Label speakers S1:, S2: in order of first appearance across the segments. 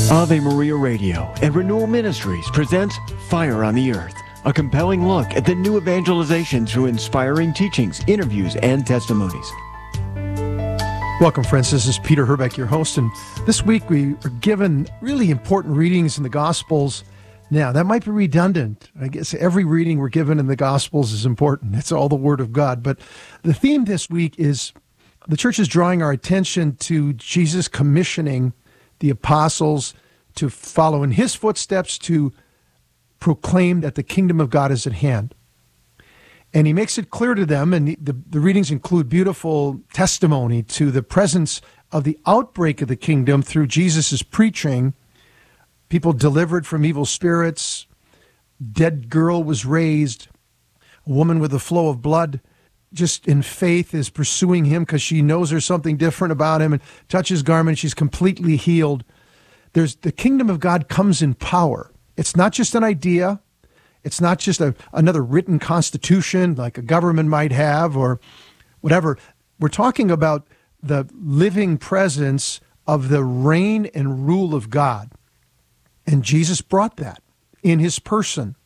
S1: Ave Maria Radio and Renewal Ministries presents Fire on the Earth, a compelling look at the new evangelization through inspiring teachings, interviews, and testimonies.
S2: Welcome, friends. This is Peter Herbeck, your host, and this week we are given really important readings in the Gospels. Now, that might be redundant. I guess every reading we're given in the Gospels is important. It's all the Word of God. But the theme this week is the church is drawing our attention to Jesus commissioning the apostles to follow in his footsteps, to proclaim that the kingdom of God is at hand. And he makes it clear to them, and the readings include beautiful testimony to the presence of the outbreak of the kingdom through Jesus' preaching. People delivered from evil spirits, dead girl was raised, a woman with a flow of blood just in faith is pursuing him because she knows there's something different about him and touches his garment, she's completely healed. The kingdom of God comes in power. It's not just an idea. It's not just another written constitution like a government might have or whatever. We're talking about the living presence of the reign and rule of God. And Jesus brought that in his person.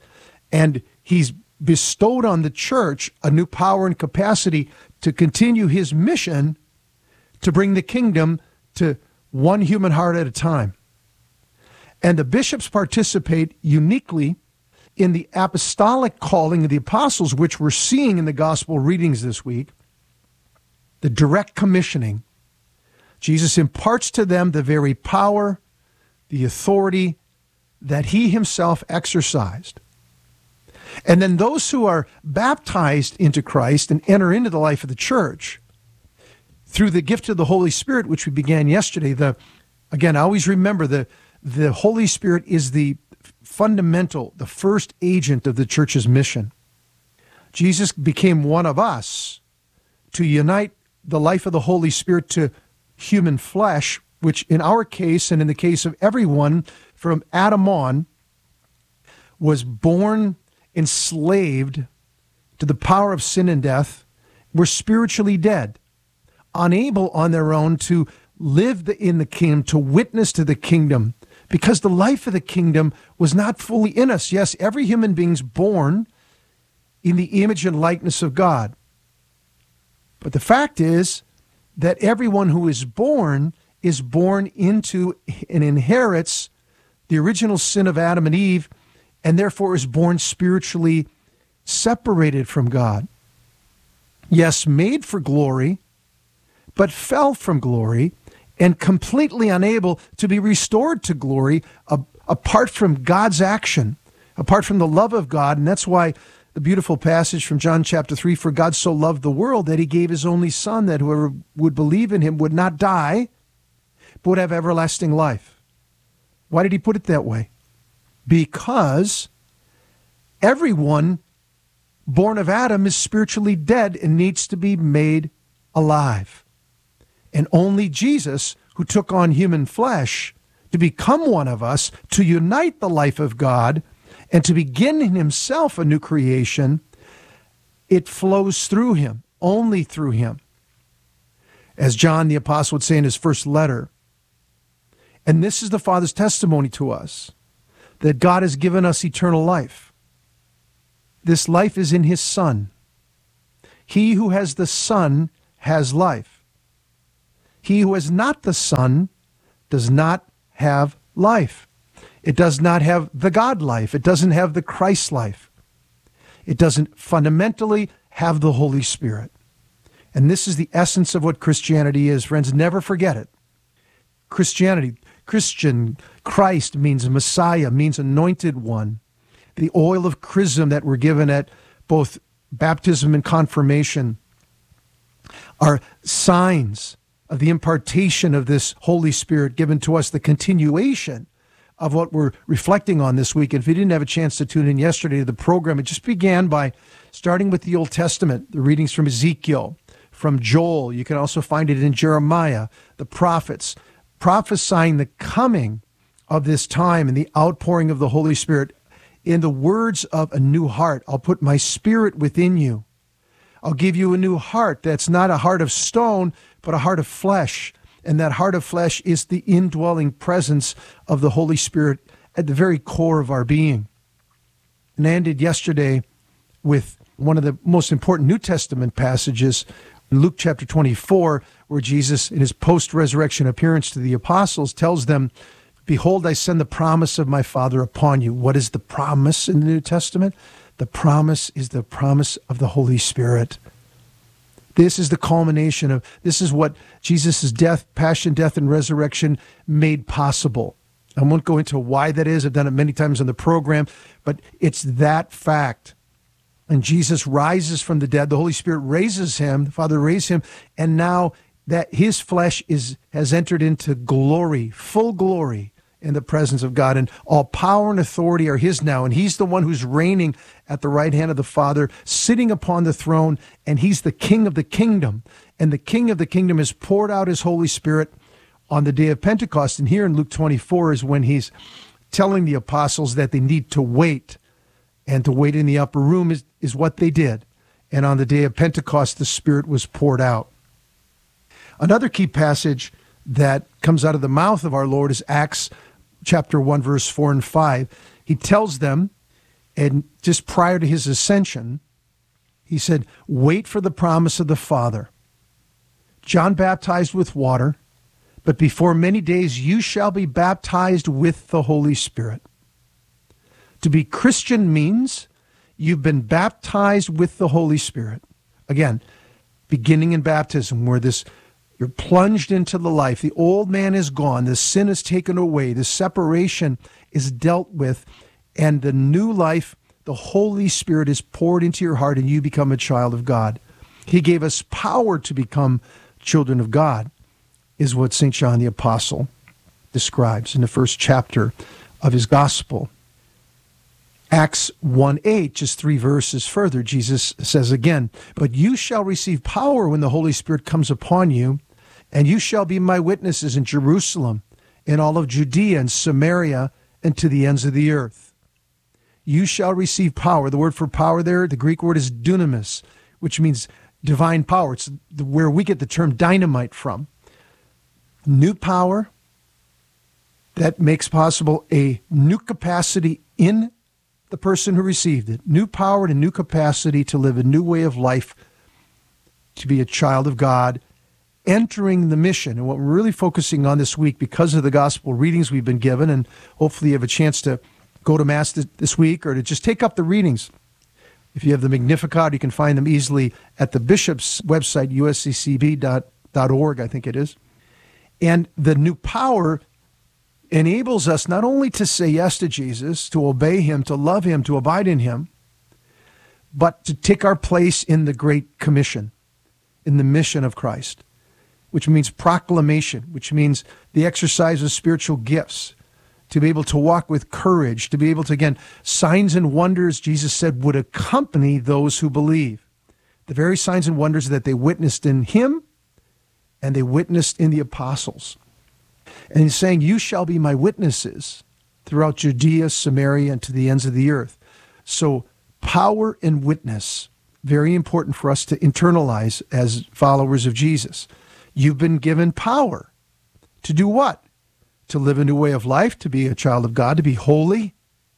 S2: And he's bestowed on the church a new power and capacity to continue his mission to bring the kingdom to one human heart at a time. And the bishops participate uniquely in the apostolic calling of the apostles, which we're seeing in the gospel readings this week, the direct commissioning. Jesus imparts to them the very power, the authority that he himself exercised. And then those who are baptized into Christ and enter into the life of the church through the gift of the Holy Spirit, which we began yesterday. Again, I always remember the Holy Spirit is the fundamental, the first agent of the church's mission. Jesus became one of us to unite the life of the Holy Spirit to human flesh, which in our case and in the case of everyone from Adam on was born enslaved to the power of sin and death, were spiritually dead, unable on their own to live in the kingdom, to witness to the kingdom, because the life of the kingdom was not fully in us. Yes, every human being's born in the image and likeness of God. But the fact is that everyone who is born into and inherits the original sin of Adam and Eve, and therefore is born spiritually separated from God. Yes, made for glory, but fell from glory and completely unable to be restored to glory apart from God's action, apart from the love of God. And that's why the beautiful passage from John chapter 3, for God so loved the world that he gave his only son, that whoever would believe in him would not die, but would have everlasting life. Why did he put it that way? Because everyone born of Adam is spiritually dead and needs to be made alive. And only Jesus, who took on human flesh to become one of us, to unite the life of God, and to begin in himself a new creation, it flows through him, only through him. As John the Apostle would say in his first letter, and this is the Father's testimony to us, that God has given us eternal life. This life is in his Son. He who has the Son has life. He who has not the Son does not have life. It does not have the God life. It doesn't have the Christ life. It doesn't fundamentally have the Holy Spirit. And this is the essence of what Christianity is, friends. Never forget it. Christian, Christ means Messiah, means anointed one. The oil of chrism that we're given at both baptism and confirmation are signs of the impartation of this Holy Spirit given to us, the continuation of what we're reflecting on this week. And if you didn't have a chance to tune in yesterday to the program, it just began by starting with the Old Testament, the readings from Ezekiel, from Joel. You can also find it in Jeremiah, the prophets, prophesying the coming of this time and the outpouring of the Holy Spirit. In the words of a new heart, I'll put my spirit within you. I'll give you a new heart that's not a heart of stone, but a heart of flesh. And that heart of flesh is the indwelling presence of the Holy Spirit at the very core of our being. And I ended yesterday with one of the most important New Testament passages, Luke chapter 24, where Jesus, in his post-resurrection appearance to the apostles, tells them, "Behold, I send the promise of my Father upon you." What is the promise in the New Testament? The promise is the promise of the Holy Spirit. This is the culmination of, this is what Jesus' death, passion, death, and resurrection made possible. I won't go into why that is. I've done it many times on the program, but it's that fact. And Jesus rises from the dead. The Holy Spirit raises him. The Father raised him. And now that his flesh has entered into glory, full glory in the presence of God. And all power and authority are his now. And he's the one who's reigning at the right hand of the Father, sitting upon the throne. And he's the King of the kingdom. And the King of the kingdom has poured out his Holy Spirit on the day of Pentecost. And here in Luke 24 is when he's telling the apostles that they need to wait. And to wait in the upper room is what they did. And on the day of Pentecost, the Spirit was poured out. Another key passage that comes out of the mouth of our Lord is Acts chapter 1, verse 4 and 5. He tells them, and just prior to his ascension, he said, "Wait for the promise of the Father. John baptized with water, but before many days you shall be baptized with the Holy Spirit." To be Christian means you've been baptized with the Holy Spirit. Again, beginning in baptism, where you're plunged into the life. The old man is gone. The sin is taken away. The separation is dealt with. And the new life, the Holy Spirit is poured into your heart and you become a child of God. He gave us power to become children of God, is what St. John the Apostle describes in the first chapter of his gospel. Acts 1:8, just 3 verses further, Jesus says again, "But you shall receive power when the Holy Spirit comes upon you, and you shall be my witnesses in Jerusalem, in all of Judea and Samaria, and to the ends of the earth." You shall receive power. The word for power there, the Greek word is dunamis, which means divine power. It's where we get the term dynamite from. New power that makes possible a new capacity in the person who received it. New power and a new capacity to live a new way of life, to be a child of God, entering the mission. And what we're really focusing on this week, because of the gospel readings we've been given, and hopefully you have a chance to go to Mass this week or to just take up the readings. If you have the Magnificat, you can find them easily at the bishop's website, usccb.org, I think it is. And the new power enables us not only to say yes to Jesus, to obey him, to love him, to abide in him, but to take our place in the Great Commission, in the mission of Christ, which means proclamation, which means the exercise of spiritual gifts, to be able to walk with courage, to be able to, again, signs and wonders, Jesus said, would accompany those who believe. The very signs and wonders that they witnessed in him and they witnessed in the apostles. And he's saying, you shall be my witnesses throughout Judea, Samaria, and to the ends of the earth. So power and witness, very important for us to internalize as followers of Jesus. You've been given power to do what? To live a new way of life, to be a child of God, to be holy.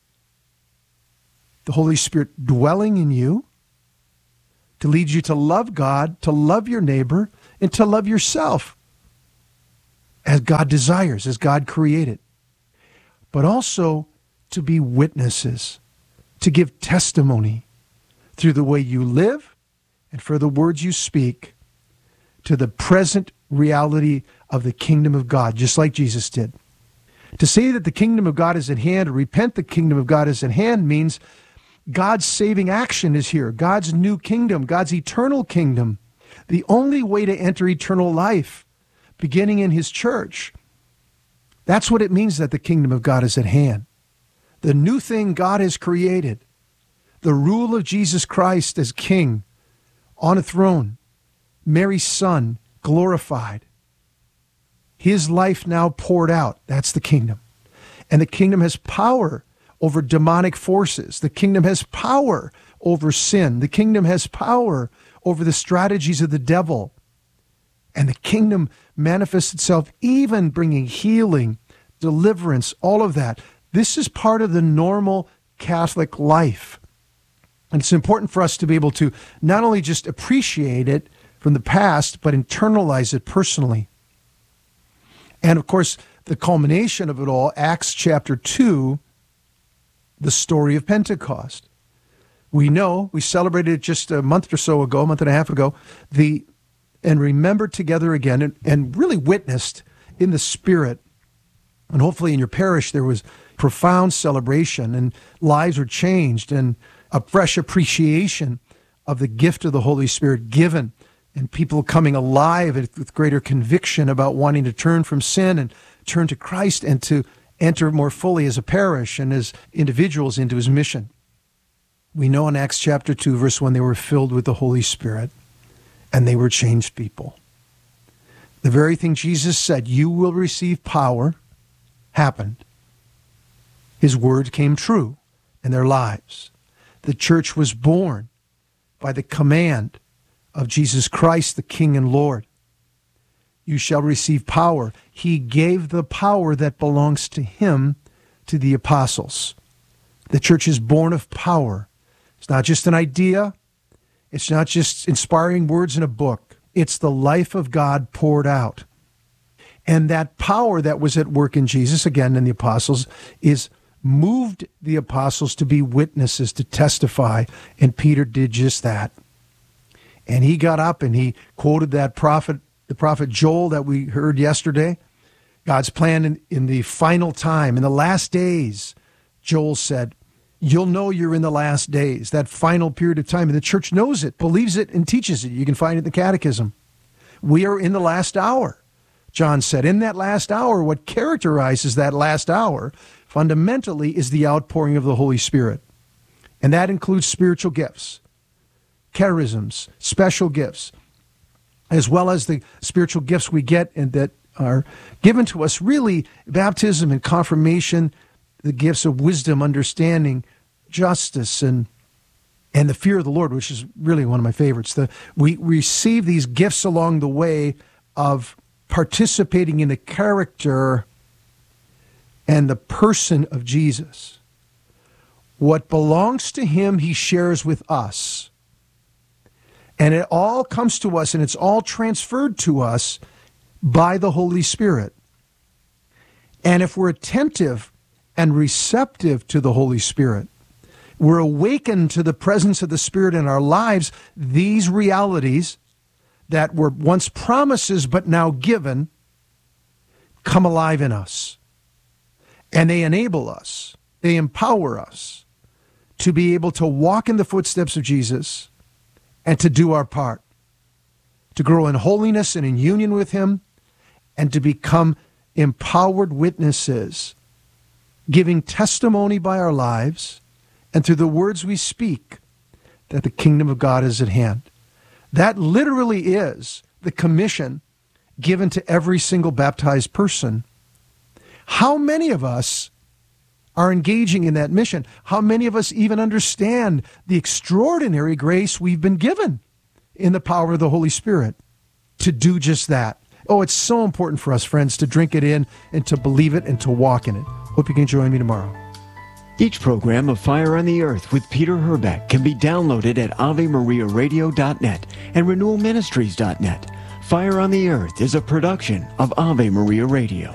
S2: The Holy Spirit dwelling in you, to lead you to love God, to love your neighbor, and to love yourself as God desires, as God created. But also to be witnesses, to give testimony through the way you live and for the words you speak to the present reality of the kingdom of God, just like Jesus did. To say that the kingdom of God is at hand, or repent the kingdom of God is at hand, means God's saving action is here. God's new kingdom, God's eternal kingdom. The only way to enter eternal life, beginning in his church. That's what it means that the kingdom of God is at hand. The new thing God has created, the rule of Jesus Christ as king on a throne, Mary's son glorified, his life now poured out. That's the kingdom. And the kingdom has power over demonic forces. The kingdom has power over sin. The kingdom has power over the strategies of the devil. And the kingdom manifests itself, even bringing healing, deliverance, all of that. This is part of the normal Catholic life. And it's important for us to be able to not only just appreciate it from the past, but internalize it personally. And of course, the culmination of it all, Acts chapter 2, the story of Pentecost. We know, we celebrated it just a month or so ago, a month and a half ago, and remembered together again and really witnessed in the Spirit. And hopefully in your parish there was profound celebration and lives were changed and a fresh appreciation of the gift of the Holy Spirit given and people coming alive with greater conviction about wanting to turn from sin and turn to Christ and to enter more fully as a parish and as individuals into his mission. We know in Acts chapter 2, verse 1, they were filled with the Holy Spirit and they were changed people. The very thing Jesus said, you will receive power, happened. His word came true in their lives. The church was born by the command of Jesus Christ, the King and Lord. You shall receive power. He gave the power that belongs to him to the apostles. The church is born of power. It's not just an idea. It's not just inspiring words in a book. It's the life of God poured out. And that power that was at work in Jesus, again in the apostles, is moved the apostles to be witnesses, to testify. And Peter did just that. And he got up and he quoted that prophet, the prophet Joel that we heard yesterday. God's plan in the final time, in the last days, Joel said, you'll know you're in the last days, that final period of time. And the church knows it, believes it, and teaches it. You can find it in the Catechism. We are in the last hour, John said. In that last hour, what characterizes that last hour fundamentally is the outpouring of the Holy Spirit. And that includes spiritual gifts, charisms, special gifts, as well as the spiritual gifts we get and that are given to us, really, baptism and confirmation, the gifts of wisdom, understanding, justice, and the fear of the Lord, which is really one of my favorites. We receive these gifts along the way of participating in the character and the person of Jesus. What belongs to him, he shares with us. And it all comes to us, and it's all transferred to us by the Holy Spirit. And if we're attentive and receptive to the Holy Spirit, we're awakened to the presence of the Spirit in our lives, these realities that were once promises but now given come alive in us. And they enable us, they empower us to be able to walk in the footsteps of Jesus and to do our part, to grow in holiness and in union with him, and to become empowered witnesses, giving testimony by our lives and through the words we speak that the kingdom of God is at hand. That literally is the commission given to every single baptized person. How many of us are engaging in that mission? How many of us even understand the extraordinary grace we've been given in the power of the Holy Spirit to do just that? Oh, it's so important for us, friends, to drink it in and to believe it and to walk in it. Hope you can join me tomorrow.
S1: Each program of Fire on the Earth with Peter Herbeck can be downloaded at AveMariaRadio.net and RenewalMinistries.net. Fire on the Earth is a production of Ave Maria Radio.